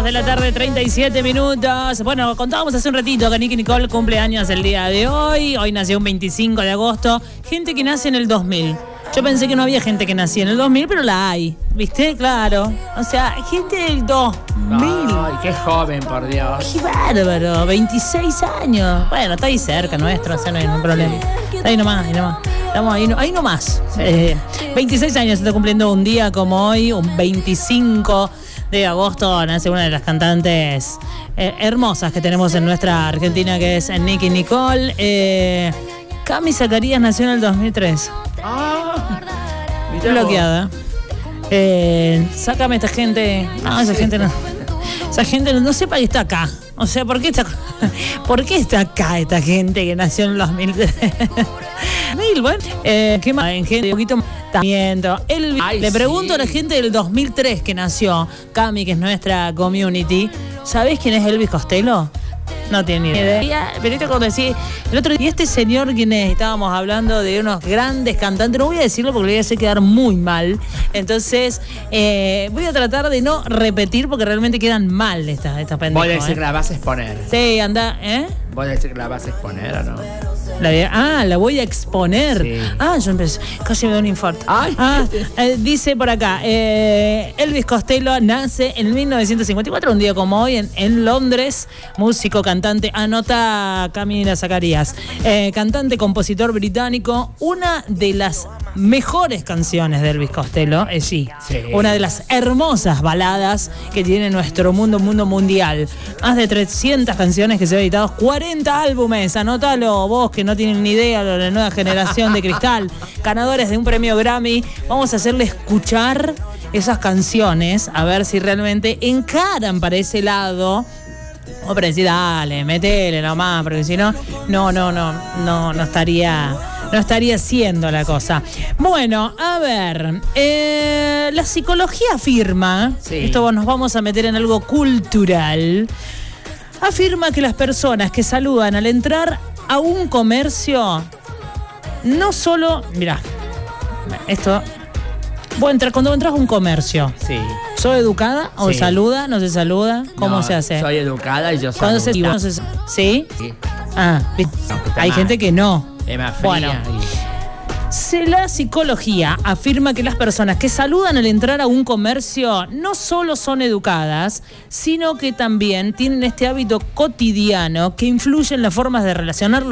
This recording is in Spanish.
de la tarde, 37 minutos. Bueno, contábamos hace un ratito que Nicki Nicole cumple años el día de hoy. Hoy nació un 25 de agosto. Gente que nace en el 2000. Yo pensé que no había gente que nacía en el 2000, pero la hay. ¿Viste? Claro. O sea, gente del 2000. Ay, qué joven, por Dios. Qué bárbaro. 26 años. Bueno, está ahí cerca nuestro, o sea, no hay ningún problema. Está ahí nomás, ahí nomás. Estamos ahí nomás. 26 años se está cumpliendo un día como hoy, un 25 de agosto, nace una de las cantantes hermosas que tenemos en nuestra Argentina, que es Nicki Nicole. Cami Zacarías nació en el 2003. Bloqueada. Sácame esta gente. No, esa gente no. Esa gente no sé para qué está acá. O sea, ¿por qué está acá esta gente que nació en el 2003? Bueno, ¿qué más? En gente un poquito también. Le pregunto a la gente del 2003 que nació, Cami, que es nuestra community. ¿Sabés quién es Elvis Costello? No tiene ni idea. Pero esto cuando decía el otro día, ¿y este señor quién es? Estábamos hablando de unos grandes cantantes. No voy a decirlo porque le voy a hacer quedar muy mal. Entonces, voy a tratar de no repetir porque realmente quedan mal estas pendejas. Voy a decir que la vas a exponer. Sí, anda, Voy a decir que la vas a exponer, ¿o no? La voy a exponer. Sí. Yo empecé, casi me da un infarto. Dice por acá, Elvis Costello nace en 1954, un día como hoy, en Londres. Músico, cantante, anota Camila Zacarías. Cantante, compositor británico. Una de las mejores canciones de Elvis Costello, sí. Una de las hermosas baladas que tiene nuestro mundo mundial. Más de 300 canciones que se han editado, 40 álbumes. Anótalo vos que no tienen ni idea de la nueva generación de cristal. Ganadores de un premio Grammy. Vamos a hacerle escuchar esas canciones a ver si realmente encaran para ese lado. O para decir, dale, metele nomás, porque si no, no estaría haciendo la cosa. Bueno, a ver, la psicología afirma, esto nos vamos a meter en algo cultural, afirma que las personas que saludan al entrar a un comercio, no solo, mirá, esto, cuando entras a un comercio, ¿soy educada o saluda? ¿No se saluda? ¿Cómo se hace? Soy educada y yo saludo. ¿Sí? Hay gente que no. Es más fría. Bueno, la psicología afirma que las personas que saludan al entrar a un comercio no solo son educadas, sino que también tienen este hábito cotidiano que influye en las formas de relacionarlos